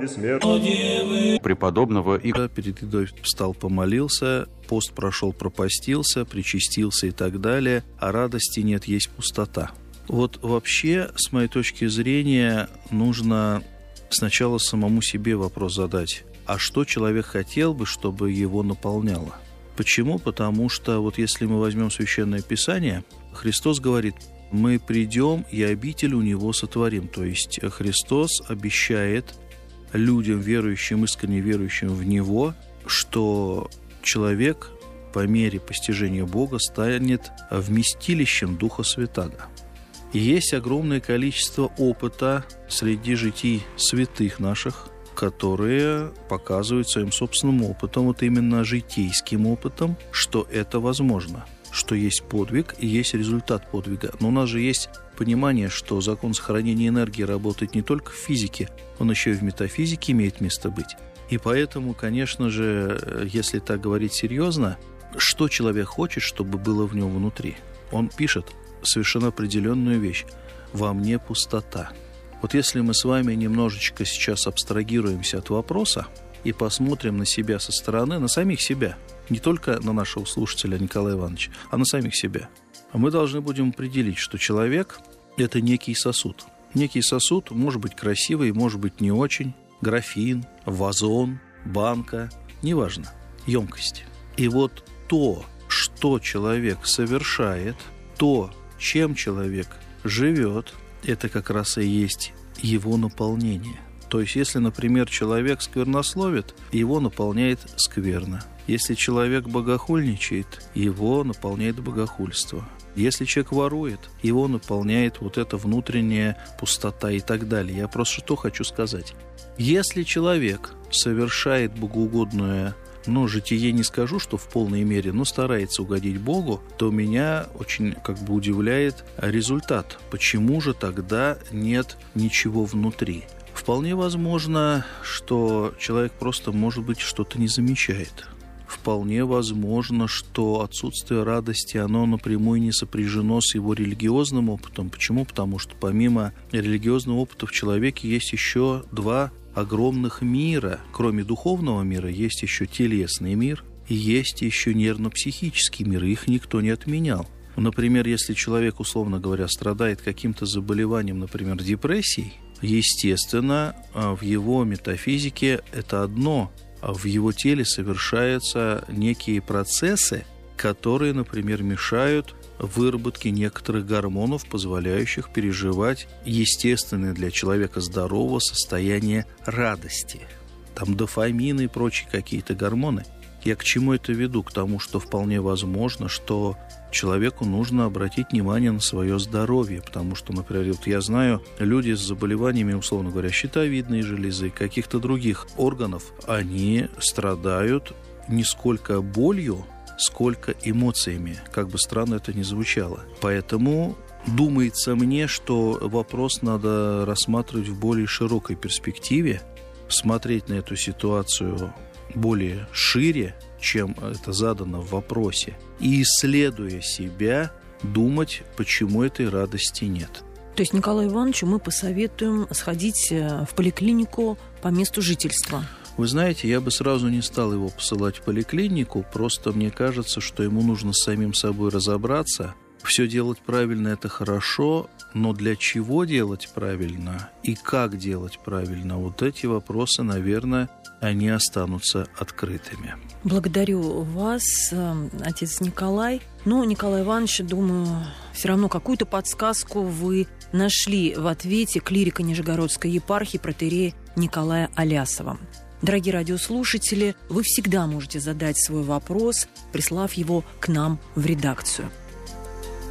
преподобного и перед едой встал, помолился, пост прошел, пропостился, причастился и так далее, а радости нет, есть пустота. Вот вообще, с моей точки зрения, нужно сначала самому себе вопрос задать, а что человек хотел бы, чтобы его наполняло? Почему? Потому что вот если мы возьмем Священное Писание, Христос говорит: мы придем и обитель у Него сотворим. То есть Христос обещает людям, верующим, искренне верующим в Него, что человек по мере постижения Бога станет вместилищем Духа Святаго. И есть огромное количество опыта среди житий святых наших, которые показывают своим собственным опытом, вот именно житейским опытом, что это возможно, что есть подвиг и есть результат подвига. Но у нас же есть понимание, что закон сохранения энергии работает не только в физике, он еще и в метафизике имеет место быть. И поэтому, конечно же, если так говорить серьезно, что человек хочет, чтобы было в нем внутри? Он пишет совершенно определенную вещь: «Во мне пустота». Вот если мы с вами немножечко сейчас абстрагируемся от вопроса и посмотрим на себя со стороны, на самих себя, не только на нашего слушателя Николая Ивановича, а на самих себя, мы должны будем определить, что человек – это некий сосуд. Некий сосуд может быть красивый, может быть не очень, графин, вазон, банка, неважно, емкость. И вот то, что человек совершает, то, чем человек живет, это как раз и есть его наполнение. То есть, если, например, человек сквернословит, его наполняет скверно. Если человек богохульничает, его наполняет богохульство. Если человек ворует, его наполняет вот эта внутренняя пустота и так далее. Я просто что хочу сказать. Если человек совершает богоугодное, житие не скажу, что в полной мере, но старается угодить Богу, то меня очень удивляет результат. Почему же тогда нет ничего внутри? Вполне возможно, что человек просто, может быть, что-то не замечает. Вполне возможно, что отсутствие радости, оно напрямую не сопряжено с его религиозным опытом. Почему? Потому что помимо религиозного опыта в человеке есть еще два огромных мира. Кроме духовного мира есть еще телесный мир и есть еще нервно-психический мир. Их никто не отменял. Например, если человек, условно говоря, страдает каким-то заболеванием, например, депрессией, естественно, в его метафизике это одно, а в его теле совершаются некие процессы, которые, например, мешают выработке некоторых гормонов, позволяющих переживать естественное для человека здорового состояние радости. Там дофамины и прочие какие-то гормоны. Я к чему это веду? К тому, что вполне возможно, что человеку нужно обратить внимание на свое здоровье, потому что, например, я знаю, люди с заболеваниями, условно говоря, щитовидной железы, каких-то других органов, они страдают не сколько болью, сколько эмоциями, как бы странно это ни звучало. Поэтому думается мне, что вопрос надо рассматривать в более широкой перспективе, смотреть на эту ситуацию более шире, чем это задано в вопросе, и, исследуя себя, думать, почему этой радости нет. То есть Николаю Ивановичу мы посоветуем сходить в поликлинику по месту жительства? Вы знаете, я бы сразу не стал его посылать в поликлинику, просто мне кажется, что ему нужно с самим собой разобраться. Все делать правильно – это хорошо, но для чего делать правильно и как делать правильно – вот эти вопросы, наверное, они останутся открытыми. Благодарю вас, отец Николай. Николай Иванович, думаю, все равно какую-то подсказку вы нашли в ответе клирика Нижегородской епархии протоиерея Николая Алясова. Дорогие радиослушатели, вы всегда можете задать свой вопрос, прислав его к нам в редакцию.